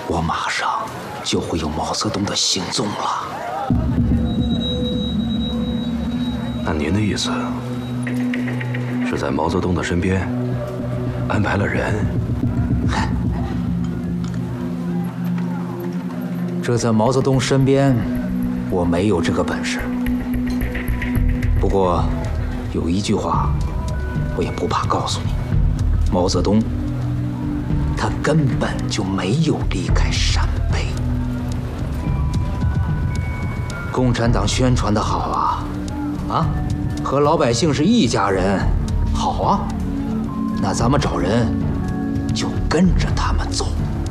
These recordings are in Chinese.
我马上就会有毛泽东的行踪了。 那您的意思是在毛泽东的身边安排了人？ 这在毛泽东身边，我没有这个本事。不过，有一句话，我也不怕告诉你：毛泽东，他根本就没有离开陕北。共产党宣传的好啊，和老百姓是一家人，好啊。那咱们找人，就跟着他们走。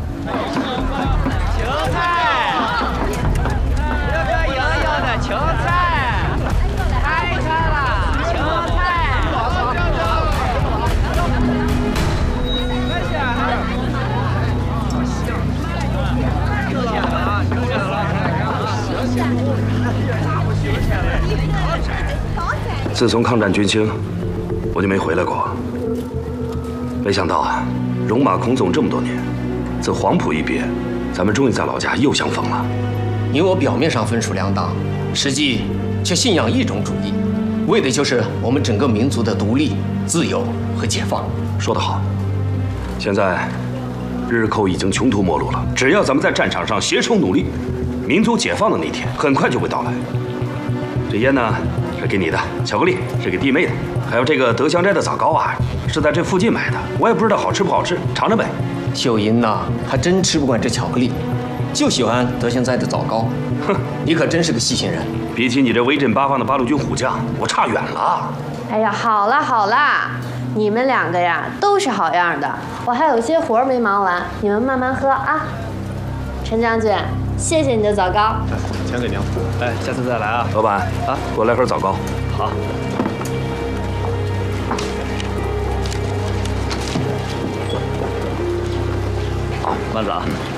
芹菜，这个硬硬的芹菜，太馋了，芹菜。 自从抗战军兴，我就没回来过。没想到啊，戎马倥偬这么多年，自黄埔一别，咱们终于在老家又相逢了。 你我表面上分属两党，实际却信仰一种主义，为的就是我们整个民族的独立、自由和解放。 说得好，现在日寇已经穷途末路了，只要咱们在战场上携手努力，民族解放的那天很快就会到来。这烟呢是给你的，巧克力是给弟妹的，还有这个德香斋的枣糕啊，是在这附近买的，我也不知道好吃不好吃，尝尝呗。 秀英呐，还真吃不惯这巧克力，就喜欢德香斋的枣糕。哼，你可真是个细心人。 比起你这威震八方的八路军虎将，我差远了。 哎呀，好啦好啦，你们两个呀都是好样的，我还有些活没忙完，你们慢慢喝啊。陈将军，谢谢你的枣糕。 钱给娘。哎，下次再来啊。 老板啊，给我来盒枣糕。 好。慢子啊。